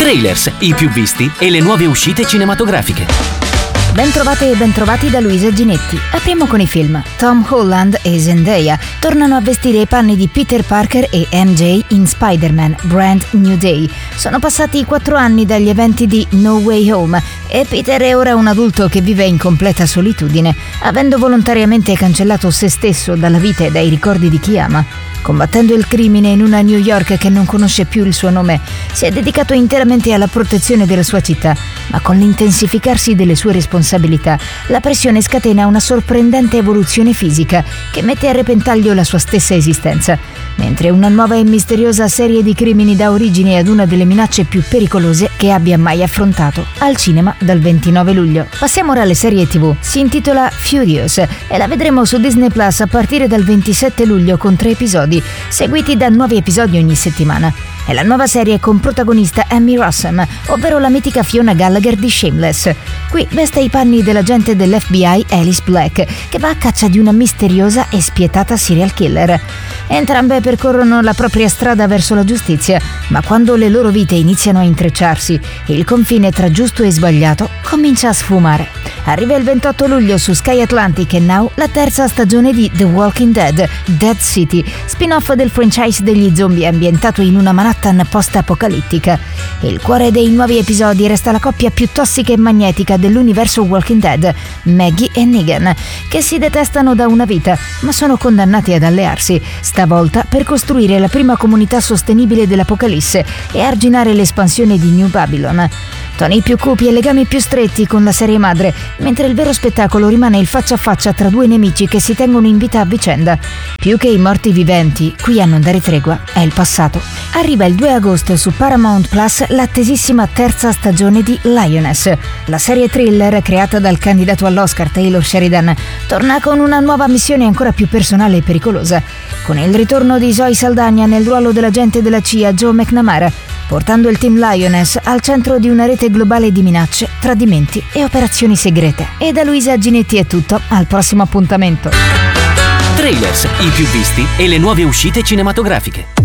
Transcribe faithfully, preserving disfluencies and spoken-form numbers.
Trailers, i più visti e le nuove uscite cinematografiche. Bentrovate e bentrovati da Luisa Ginetti. Apriamo con i film. Tom Holland e Zendaya tornano a vestire i panni di Peter Parker e M J in Spider-Man Brand New Day. Sono passati quattro anni dagli eventi di No Way Home e Peter è ora un adulto che vive in completa solitudine, avendo volontariamente cancellato se stesso dalla vita e dai ricordi di chi ama. Combattendo il crimine in una New York che non conosce più il suo nome, si è dedicato interamente alla protezione della sua città, ma con l'intensificarsi delle sue responsabilità, la pressione scatena una sorprendente evoluzione fisica che mette a repentaglio la sua stessa esistenza, mentre una nuova e misteriosa serie di crimini dà origine ad una delle minacce più pericolose che abbia mai affrontato. Al cinema dal ventinove luglio. Passiamo ora alle serie tivù. Si intitola Furious e la vedremo su Disney Plus a partire dal ventisette luglio con tre episodi, seguiti da nuovi episodi ogni settimana. È la nuova serie con protagonista Emmy Rossum, ovvero la mitica Fiona Gallagher di Shameless. Qui veste i panni dell'agente dell'F B I Alice Black, che va a caccia di una misteriosa e spietata serial killer. Entrambe percorrono la propria strada verso la giustizia, ma quando le loro vite iniziano a intrecciarsi, il confine tra giusto e sbagliato comincia a sfumare. Arriva il ventotto luglio su Sky Atlantic e Now la terza stagione di The Walking Dead, Dead City, spin-off del franchise degli zombie ambientato in una Manhattan post-apocalittica. Il cuore dei nuovi episodi resta la coppia più tossica e magnetica dell'universo Walking Dead, Maggie e Negan, che si detestano da una vita, ma sono condannati ad allearsi, stavolta per costruire la prima comunità sostenibile dell'Apocalisse e arginare l'espansione di New Babylon. Toni più cupi e legami più stretti con la serie madre, mentre il vero spettacolo rimane il faccia a faccia tra due nemici che si tengono in vita a vicenda. Più che i morti viventi, qui a non dare tregua è il passato. Arriva il due agosto su Paramount Plus l'attesissima terza stagione di Lioness. La serie thriller creata dal candidato all'Oscar Taylor Sheridan torna con una nuova missione ancora più personale e pericolosa, con il ritorno di Zoe Saldana nel ruolo dell'agente della C I A Joe McNamara, portando il team Lioness al centro di una rete globale di minacce, tradimenti e operazioni segrete. E da Luisa Ginetti è tutto, al prossimo appuntamento. Trailers, i più visti e le nuove uscite cinematografiche.